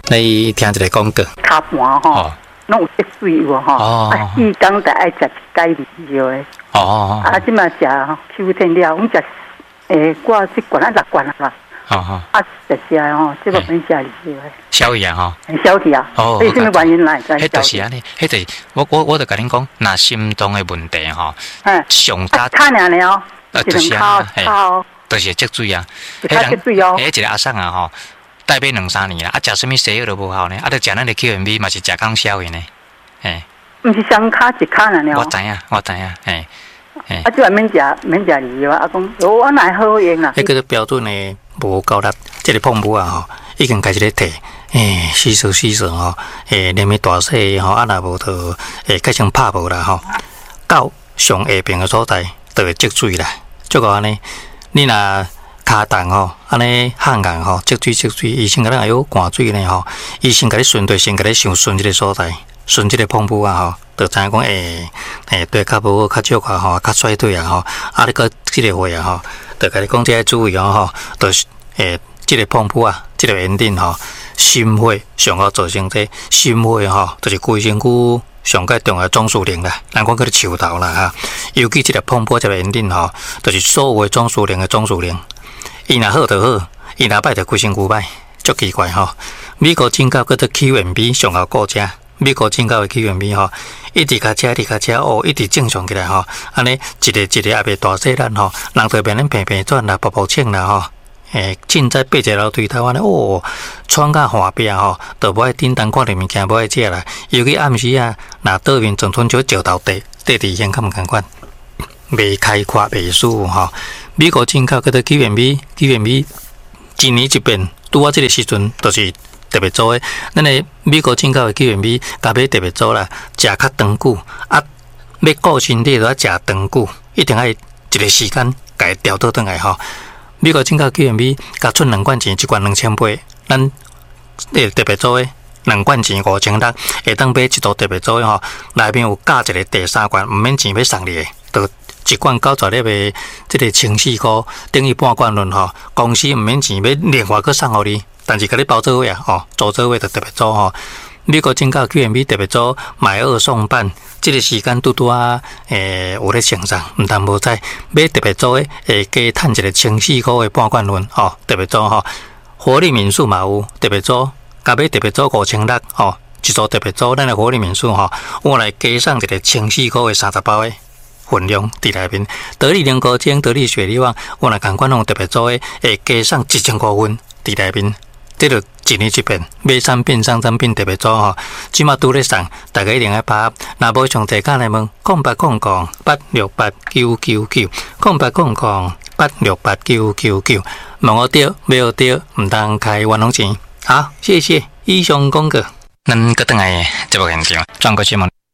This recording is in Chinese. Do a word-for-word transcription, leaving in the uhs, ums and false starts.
你听一个广告， 骹盘吼，拢有积水有吼，啊，四工才爱食一解味药的。哦。啊，即嘛食秋天了，阮食诶，挂七罐啊六罐啦。哦哦。啊，食食吼，即个免食味药的。消气啊吼。消气啊。哦。所以什么原因来？ 迄就是安尼，迄就是我我我就甲恁讲，若心脏的问题吼，上加。 卡尔尔哦。啊，就是啊，靠。 就是积水啊。 迄积水哦。 迄一个阿婶啊吼。带买两三年啦，啊，食什么西药都无效呢，啊，着食咱的 Q M B 嘛是食讲消的呢，嘿。 毋是双卡一卡呢？ 我知影，我知影，嘿， 嘿。啊，即个免食免食梨药啊，讲哦，我哪好用啊？ 迄个标准的无够力，即个碰布啊吼，已经开始咧摕，诶，洗手洗手吼，诶，连咪大细吼，啊，若无着，诶，改成拍无啦吼，到上下边的所在，就会积水啦，足够安尼，你若。骹重吼，安尼汗硬吼，积水积水，医生甲咱还有灌水呢吼。医生甲你顺对先甲你上顺即个所在，顺即个碰布啊吼，就知影讲诶诶，对较无较少块吼，较衰退啊吼。啊，你个即个话啊吼，就甲你讲即个注意哦吼，就是诶，即个碰布啊，即个炎症吼，心血上好造成这心血吼，就是规身躯上界重要总司令啦，咱讲叫做树头啦哈。尤其即个碰布即个炎症吼，就是所有的总司令的总司令。伊若好就好，伊若歹就规身躯歹，足奇怪吼。美国进口叫做 Q M B 上好顾食，美国进口的 Q M B 吼，一直甲食，一直甲食哦，一直正常起来吼。安尼一个一个也袂大细咱吼，人就变咱平平转啦，薄薄清啦吼。诶，凊彩爬一楼梯头安尼哦，喘甲下壁吼，就无爱叮当看着物件，无爱食啦。尤其暗时啊，若倒面整吞少石头地，地地现敢毋共款，未开阔未舒服吼。美国进口叫做 Q M B，Q M B 一年一变，拄啊，即个时阵就是特别做诶。咱诶美国进口诶 Q M B，甲买特别做啦，食较长久，啊，要顾身体就要食长久，一定爱一个时间甲伊调倒转来吼。美国进口 Q M B，甲出两罐钱，一罐两千八，咱诶特别做诶。两罐钱五千六，会当买一组特别做诶吼，内面有加一个第三罐，毋免钱要送你诶，就。一罐九十粒的，即个清洗块等于半罐论吼。公司毋免钱要另外去送互你，但是甲你包做位啊，吼，做做位就特别做吼。美国进口 Q M B 特别做买二送半，即个时间拄拄啊，诶有咧成上，毋但无知买特别做诶，会加趁一个清洗块的半罐论吼，特别做吼。活力民宿嘛有特别做，甲买特别做五千六吼，一组特别做，咱的活力民宿吼，我来加送一个清洗块的三十包诶。分量伫内面，得力灵高精、得力雪力旺，我若共款用特别做诶，会加上一千块分伫内面，这就一年一变，买产品、送产品特别做吼。即马拄咧送，大家一定要把握。若无上地价来问，空八空空八六八九九九，空八空空八六八九九九，问我对，买我对，毋当开冤枉钱。好，谢谢以上广告。咱搁等来节目现场，转过节目。